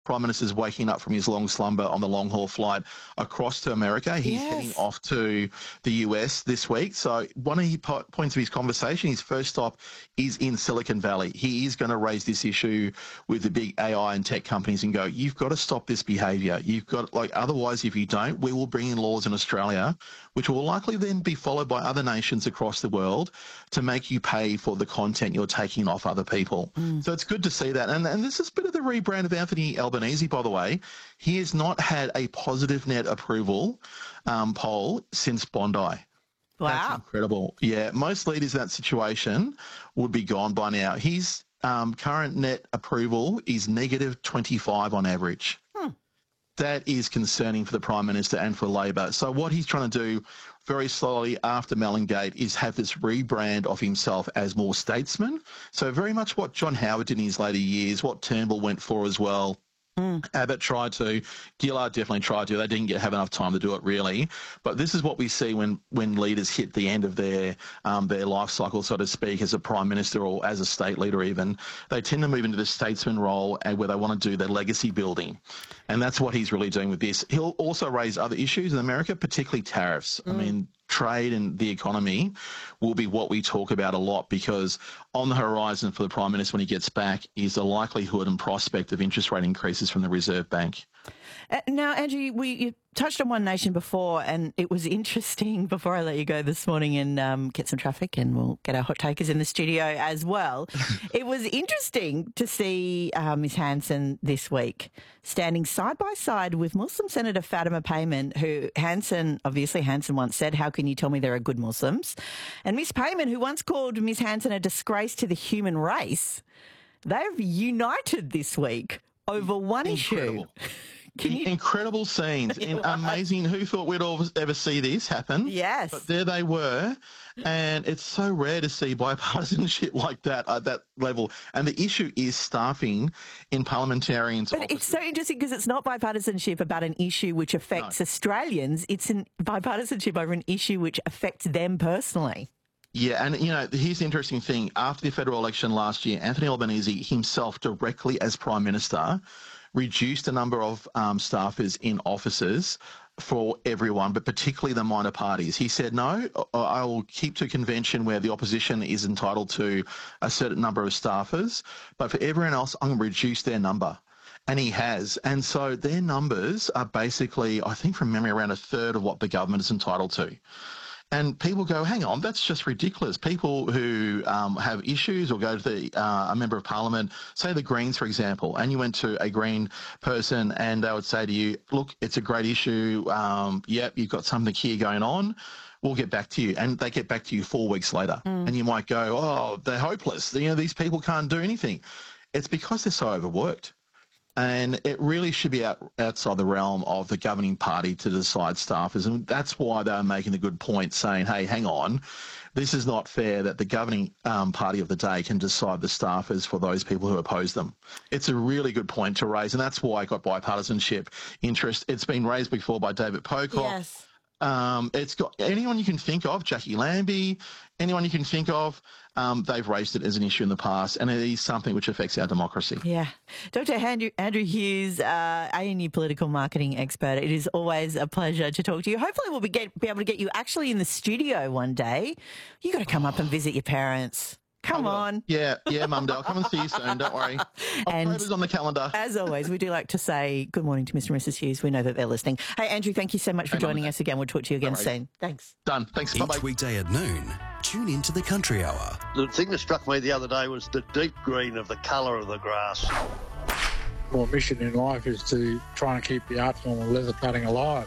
Prime Minister's waking up from his long slumber on the long-haul flight across to America. He's heading off to the US this week. So one of the points of his conversation, his first stop is in Silicon Valley. He is going to raise this issue with the big AI and tech companies and go, you've got to stop this behaviour. You've got, otherwise, if you don't, we will bring in laws in Australia, which will likely then be followed by other nations across the world to make you pay for the content you're taking off other people. So it's good to see that. And this is a bit of the rebrand of Anthony Albanese, by the way. He has not had a positive net approval poll since Bondi. Wow. That's incredible. Yeah, most leaders in that situation would be gone by now. His current net approval is negative 25 on average. That is concerning for the Prime Minister and for Labor. So what he's trying to do very slowly after Mellingate is have this rebrand of himself as more statesman. So very much what John Howard did in his later years, what Turnbull went for as well. Abbott tried to, Gillard definitely tried to. They didn't have enough time to do it, really. But this is what we see when leaders hit the end of their life cycle, so to speak, as a prime minister or as a state leader even. They tend to move into the statesman role and where they want to do their legacy building. And that's what he's really doing with this. He'll also raise other issues in America, particularly tariffs. I mean, trade and the economy will be what we talk about a lot, because on the horizon for the Prime Minister when he gets back is the likelihood and prospect of interest rate increases from the Reserve Bank. Now, Andrew, you touched on One Nation before, and it was interesting, before I let you go this morning and get some traffic, and we'll get our hot takers in the studio as well. It was interesting to see Ms Hanson this week standing side by side with Muslim Senator Fatima Payman, who Hanson once said, how can you tell me there are good Muslims? And Ms Payman, who once called Ms Hanson a disgrace to the human race. They've united this week over one issue. Incredible scenes and amazing. Who thought we'd all ever see this happen? Yes. But there they were. And it's so rare to see bipartisanship like that at that level. And the issue is staffing in parliamentarians' offices. It's so interesting because it's not bipartisanship about an issue which affects Australians. It's bipartisanship over an issue which affects them personally. Yeah, and, here's the interesting thing. After the federal election last year, Anthony Albanese himself, directly as Prime Minister, reduced the number of staffers in offices for everyone, but particularly the minor parties. He said, no, I will keep to convention where the opposition is entitled to a certain number of staffers, but for everyone else, I'm going to reduce their number. And he has. And so their numbers are basically, I think from memory, around a third of what the government is entitled to. And people go, hang on, that's just ridiculous. People who have issues or go to a member of parliament, say the Greens, for example, and you went to a Green person and they would say to you, look, it's a great issue. Yep, you've got something here going on. We'll get back to you. And they get back to you 4 weeks later. And you might go, oh, they're hopeless. These people can't do anything. It's because they're so overworked. And it really should be outside the realm of the governing party to decide staffers. And that's why they're making the good point saying, hey, hang on, this is not fair that the governing party of the day can decide the staffers for those people who oppose them. It's a really good point to raise, and that's why I got bipartisanship interest. It's been raised before by David Pocock. Yes. It's got anyone you can think of, Jackie Lambie, anyone you can think of, they've raised it as an issue in the past, and it is something which affects our democracy. Yeah. Dr. Andrew Hughes, ANU political marketing expert, it is always a pleasure to talk to you. Hopefully we'll be able to get you actually in the studio one day. You got to come up and visit your parents. Come on. Yeah, Mum, I'll come and see you soon. Don't worry. I'll put it on the calendar. As always, we do like to say good morning to Mr. and Mrs. Hughes. We know that they're listening. Hey, Andrew, thank you so much for joining us again. We'll talk to you again soon. Thanks. Done. Thanks. Bye-bye. Each weekday at noon, tune into the Country Hour. The thing that struck me the other day was the deep green of the colour of the grass. My mission in life is to try and keep the art form of leather cutting alive.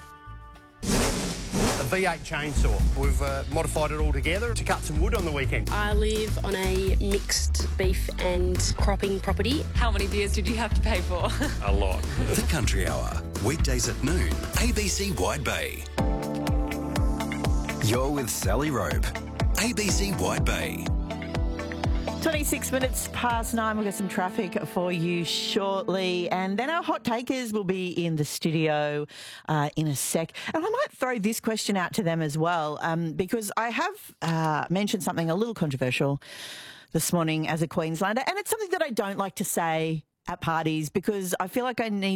A V8 chainsaw. We've modified it all together to cut some wood on the weekend. I live on a mixed beef and cropping property. How many beers did you have to pay for? A lot. The Country Hour, weekdays at noon, ABC Wide Bay. You're with Sally Rope, ABC Wide Bay. 26 minutes past 9. We've got some traffic for you shortly. And then our hot takers will be in the studio in a sec. And I might throw this question out to them as well, because I have mentioned something a little controversial this morning as a Queenslander. And it's something that I don't like to say at parties because I feel like I need